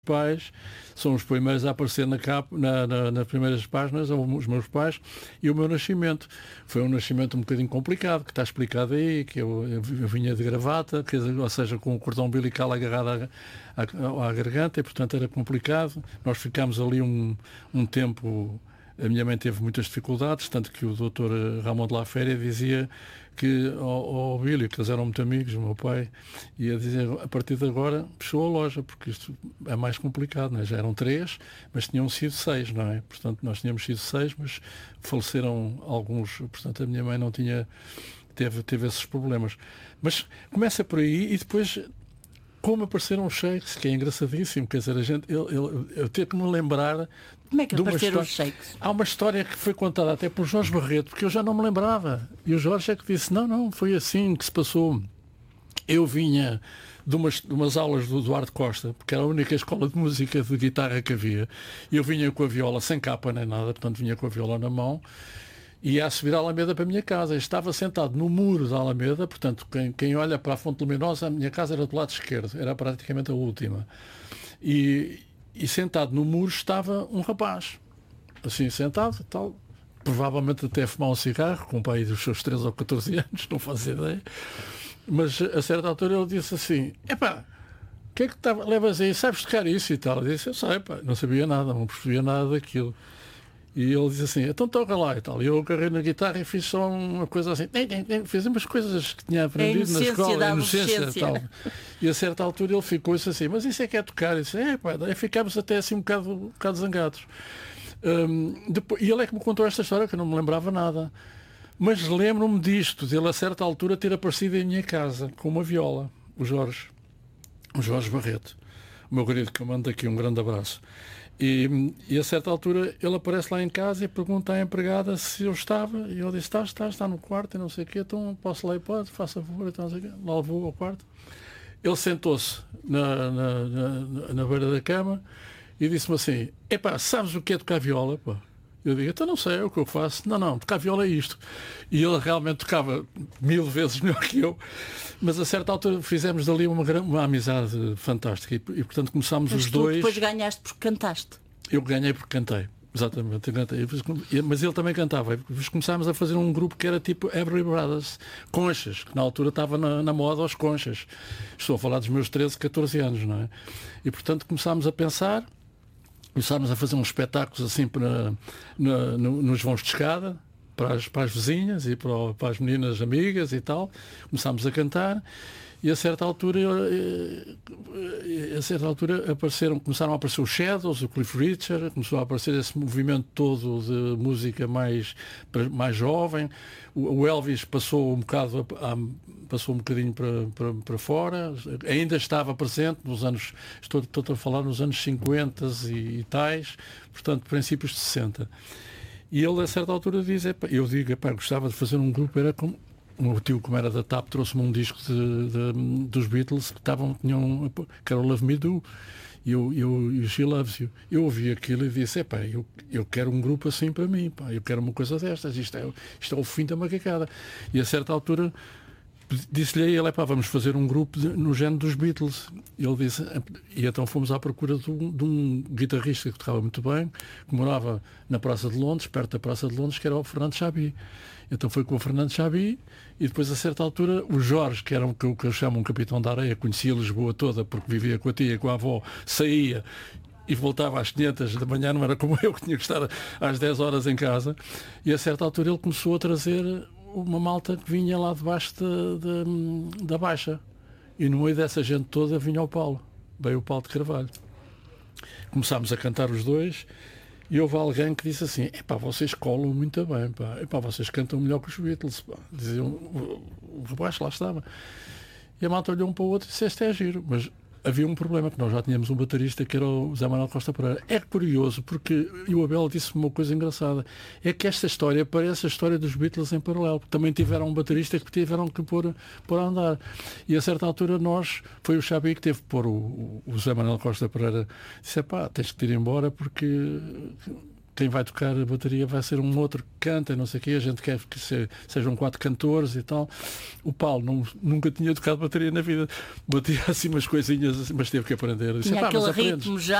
pais são os primeiros a aparecer na capa, nas primeiras páginas, os meus pais, e o meu nascimento. Foi um nascimento um bocadinho complicado, que está explicado aí, que eu vinha de gravata, ou seja, com o cordão umbilical agarrado à garganta, e portanto era complicado. Nós ficámos ali um tempo. A minha mãe teve muitas dificuldades, tanto que o Dr. Ramon de la Féria dizia que ao Bílio, que eles eram muito amigos, o meu pai, ia dizer, a partir de agora fechou a loja, porque isto é mais complicado, não é? Já eram 3, mas tinham sido 6, não é? Portanto, nós tínhamos sido 6, mas faleceram alguns, portanto, a minha mãe não tinha, teve esses problemas. Mas começa por aí e depois... Como apareceram os shakes, que é engraçadíssimo, quer dizer, eu tenho que me lembrar. Como é que apareceram os shakes? Há uma história que foi contada até por Jorge Barreto, porque eu já não me lembrava. E o Jorge é que disse: não, foi assim que se passou. Eu vinha de umas aulas do Eduardo Costa, porque era a única escola de música de guitarra que havia. E eu vinha com a viola sem capa nem nada, portanto vinha com a viola na mão. E ia a subir a Alameda para a minha casa. Eu estava sentado no muro da Alameda, portanto, quem olha para a Fonte Luminosa, a minha casa era do lado esquerdo, era praticamente a última. E sentado no muro estava um rapaz, assim sentado, tal, provavelmente até a fumar um cigarro, com o pai dos seus 13 ou 14 anos, não faço ideia. Mas a certa altura ele disse assim: epá, o que é que levas aí? Sabes tocar isso e tal? Eu disse: eu sei, pá, não sabia nada, não percebia nada daquilo. E ele diz assim: então toca lá e tal. E eu agarrei na guitarra e fiz só uma coisa assim, fiz umas coisas que tinha aprendido na escola, a inocência e tal. E a certa altura ele ficou assim: mas isso é que é tocar? E disse: pá, daí ficámos até assim um bocado zangados. E ele é que me contou esta história, que eu não me lembrava nada. Mas lembro-me disto, dele a certa altura ter aparecido em minha casa com uma viola, o Jorge Barreto, o meu querido, que eu mando aqui um grande abraço. E a certa altura ele aparece lá em casa e pergunta à empregada se eu estava, e eu disse: está no quarto e não sei o quê, então posso lá ir, pode, faça favor, então, não sei o quê. Lá levou ao quarto. Ele sentou-se na beira da cama e disse-me assim: epá, sabes o que é tocar viola? Pá? Eu digo: então não sei, é o que eu faço. Não, tocar viola é isto. E ele realmente tocava 1000 vezes melhor que eu. Mas a certa altura fizemos dali uma amizade fantástica. E portanto começámos os dois. Depois ganhaste porque cantaste. Eu ganhei porque cantei. Exatamente, eu cantei. Mas ele também cantava. Depois começámos a fazer um grupo que era tipo Everly Brothers, conchas, que na altura estava na moda aos conchas. Estou a falar dos meus 13, 14 anos, não é? E portanto começámos a pensar. Começámos a fazer uns espetáculos assim nos vãos de escada, para as vizinhas e para as meninas amigas e tal. Começámos a cantar e a certa altura começaram a aparecer os Shadows, o Cliff Richard, começou a aparecer esse movimento todo de música mais jovem. O Elvis passou um bocadinho para fora, ainda estava presente nos anos, estou a falar nos anos 50 e tais, portanto princípios de 60. E ele a certa altura diz: eu digo, gostava de fazer um grupo, era como o meu tio, como era da TAP, trouxe-me um disco dos Beatles que era o Love Me Do, e o She Loves You. Eu ouvi aquilo e disse: eu quero um grupo assim para mim, pá, eu quero uma coisa destas, isto é o fim da macacada. E a certa altura disse-lhe a ele: vamos fazer um grupo no género dos Beatles. Ele disse, e então fomos à procura de um guitarrista que tocava muito bem, que morava na Praça de Londres, perto da Praça de Londres, que era o Fernando Chabi. Então foi com o Fernando Chabi, e depois a certa altura o Jorge, que era o que eu chamo um capitão da areia, conhecia Lisboa toda porque vivia com a tia, com a avó, saía e voltava às 500 da manhã, não era como eu, que tinha que estar às 10 horas em casa. E a certa altura ele começou a trazer uma malta que vinha lá debaixo da Baixa, e no meio dessa gente toda vinha o Paulo, veio o Paulo de Carvalho. Começámos a cantar os dois e houve alguém que disse assim: vocês colam muito bem, vocês cantam melhor que os Beatles, pá. Diziam, o rapaz lá estava, e a malta olhou um para o outro e disse: este é giro, mas havia um problema, que nós já tínhamos um baterista que era o Zé Manuel Costa Pereira. É curioso, porque o Abel disse-me uma coisa engraçada, é que esta história parece a história dos Beatles em paralelo, porque também tiveram um baterista que tiveram que pôr a andar. E a certa altura foi o Xabi que teve que pôr o Zé Manuel Costa Pereira, disse: tens que ir embora porque quem vai tocar a bateria vai ser um outro que canta, não sei o quê, a gente quer que sejam 4 cantores e tal. O Paulo nunca tinha tocado bateria na vida, batia assim umas coisinhas, mas teve que aprender. Tinha aquele ritmo já